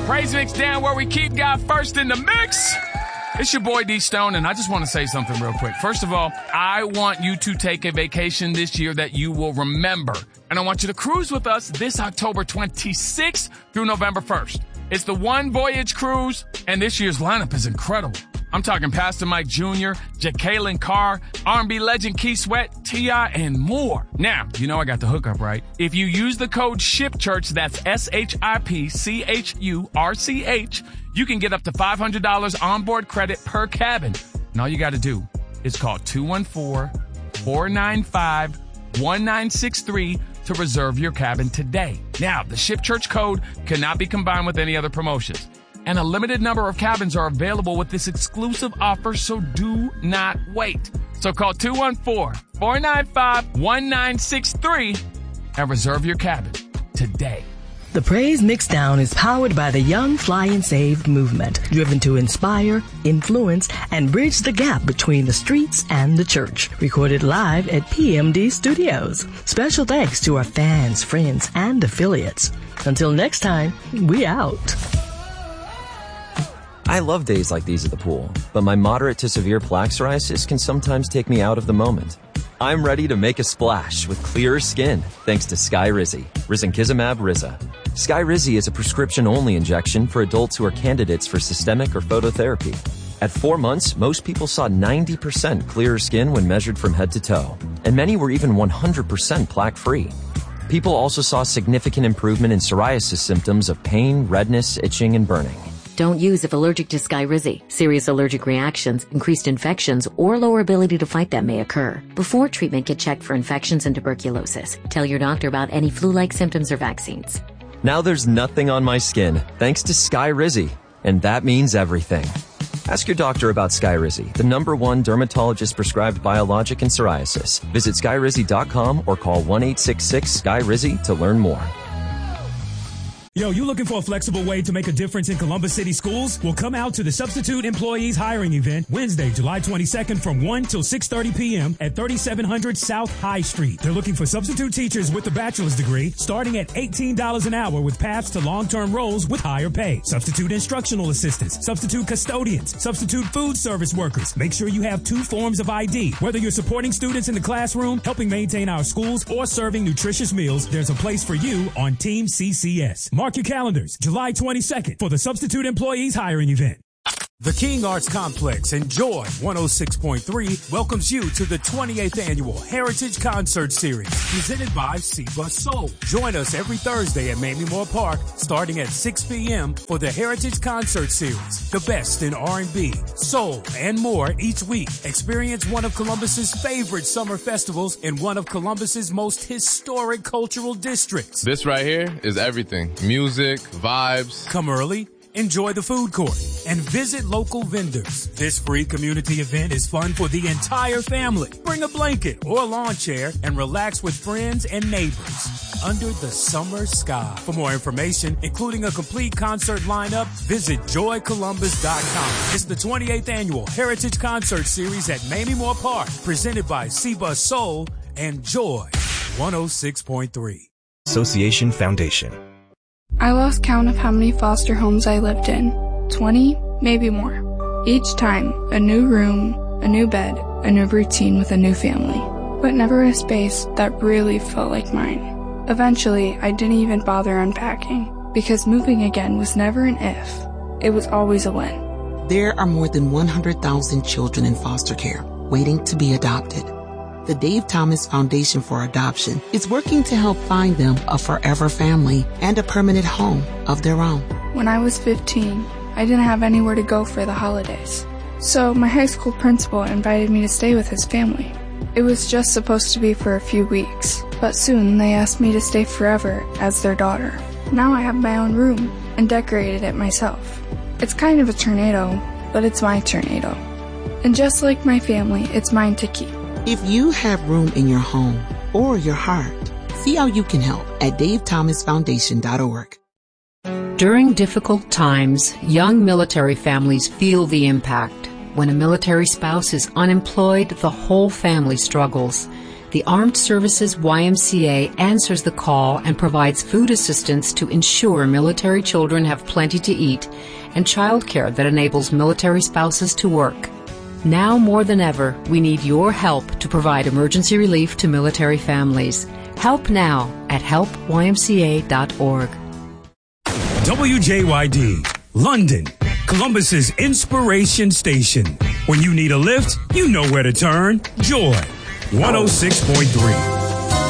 Praise Mix Down, where we keep God first in the mix. It's your boy D Stone, and I just want to say something real quick. First of all, I want you to take a vacation this year that you will remember. And I want you to cruise with us this October 26th through November 1st. It's the One Voyage Cruise, and this year's lineup is incredible. I'm talking Pastor Mike Jr., Jacqueline Carr, R&B legend Keith Sweat, T.I., and more. Now, you know I got the hookup, right? If you use the code SHIPCHURCH, that's SHIPCHURCH, you can get up to $500 onboard credit per cabin. And all you got to do is call 214-495-1963 to reserve your cabin today. Now, the ShipChurch code cannot be combined with any other promotions. And a limited number of cabins are available with this exclusive offer, so do not wait. So call 214-495-1963 and reserve your cabin today. The Praise Mixdown is powered by the Young Fly and Save movement, driven to inspire, influence, and bridge the gap between the streets and the church. Recorded live at PMD Studios. Special thanks to our fans, friends, and affiliates. Until next time, we out. I love days like these at the pool, but my moderate to severe plaque psoriasis can sometimes take me out of the moment. I'm ready to make a splash with clearer skin thanks to Skyrizi, risankizumab Riza. Skyrizi is a prescription-only injection for adults who are candidates for systemic or phototherapy. At 4 months, most people saw 90% clearer skin when measured from head to toe, and many were even 100% plaque-free. People also saw significant improvement in psoriasis symptoms of pain, redness, itching, and burning. Don't use if allergic to Skyrizi. Serious allergic reactions, increased infections, or lower ability to fight them may occur. Before treatment, get checked for infections and tuberculosis. Tell your doctor about any flu-like symptoms or vaccines. Now there's nothing on my skin thanks to Skyrizi, and that means everything. Ask your doctor about Skyrizi, the #1 dermatologist-prescribed biologic in psoriasis. Visit Skyrizi.com or call 1-866-SKYRIZI to learn more. Yo, you looking for a flexible way to make a difference in Columbus City schools? Well, come out to the Substitute Employees Hiring Event Wednesday, July 22nd from 1 till 6:30 p.m. at 3700 South High Street. They're looking for substitute teachers with a bachelor's degree starting at $18 an hour with paths to long-term roles with higher pay. Substitute instructional assistants, substitute custodians, substitute food service workers. Make sure you have 2 forms of ID. Whether you're supporting students in the classroom, helping maintain our schools, or serving nutritious meals, there's a place for you on Team CCS. Mark your calendars, July 22nd for the Substitute Employees Hiring Event. The King Arts Complex and Joy 106.3 welcomes you to the 28th Annual Heritage Concert Series presented by Seba Soul. Join us every Thursday at Mamie Moore Park starting at 6 p.m. for the Heritage Concert Series. The best in R&B, soul, and more each week. Experience one of Columbus's favorite summer festivals in one of Columbus's most historic cultural districts. This right here is everything. Music, vibes. Come early. Enjoy the food court and visit local vendors. This free community event is fun for the entire family. Bring a blanket or a lawn chair and relax with friends and neighbors under the summer sky. For more information, including a complete concert lineup, visit joycolumbus.com. It's the 28th Annual Heritage Concert Series at Mamie Moore Park, presented by Seba Soul and Joy 106.3. Association Foundation. I lost count of how many foster homes I lived in. 20, maybe more. Each time, a new room, a new bed, a new routine with a new family. But never a space that really felt like mine. Eventually, I didn't even bother unpacking, because moving again was never an if. It was always a when. There are more than 100,000 children in foster care waiting to be adopted. The Dave Thomas Foundation for Adoption is working to help find them a forever family and a permanent home of their own. When I was 15, I didn't have anywhere to go for the holidays. So my high school principal invited me to stay with his family. It was just supposed to be for a few weeks, but soon they asked me to stay forever as their daughter. Now I have my own room and decorated it myself. It's kind of a tornado, but it's my tornado. And just like my family, it's mine to keep. If you have room in your home or your heart, see how you can help at davethomasfoundation.org. During difficult times, young military families feel the impact. When a military spouse is unemployed, the whole family struggles. The Armed Services YMCA answers the call and provides food assistance to ensure military children have plenty to eat and childcare that enables military spouses to work. Now more than ever, we need your help to provide emergency relief to military families. Help now at helpymca.org. WJYD, London, Columbus's inspiration station. When you need a lift, you know where to turn. Joy 106.3.